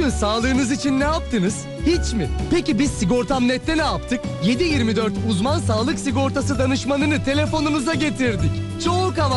yıl sağlığınız için ne yaptınız? Hiç mi? Peki biz Sigortam.net'te ne yaptık? 7/24 uzman sağlık sigortası danışmanını telefonunuza getirdik. Çok